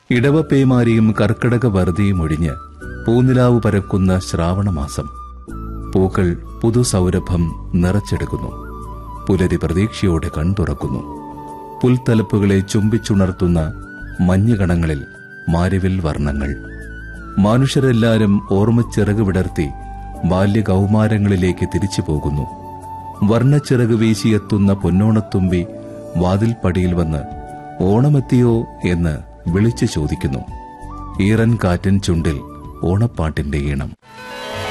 ഇടവപ്പേമാരിയും കർക്കിടക വറുതിയും ഒഴിഞ്ഞ് പൂനിലാവ് പരക്കുന്ന ശ്രാവണമാസം. പൂക്കൾ പുതുസൗരഭം നിറച്ചെടുക്കുന്നു. പുലരി പ്രതീക്ഷയോടെ കൺതുറക്കുന്നു. പുൽത്തലപ്പുകളെ ചുംബിച്ചുണർത്തുന്ന മഞ്ഞുകണങ്ങളിൽ മാരിവിൽ വർണ്ണങ്ങൾ. മനുഷ്യരെല്ലാരും ഓർമ്മച്ചിറക് വിടർത്തി ബാല്യകൗമാരങ്ങളിലേക്ക് തിരിച്ചു പോകുന്നു. വർണ്ണച്ചിറക് വീശിയെത്തുന്ന പൊന്നോണത്തുമ്പി വാതിൽപ്പടിയിൽ വന്ന് ഓണമെത്തിയോ എന്ന് വിളിച്ചു ചോദിക്കുന്നു. ഈറൻ കാറ്റിൻ ചുണ്ടിൽ ഓണപ്പാട്ടിന്റെ ഈണം.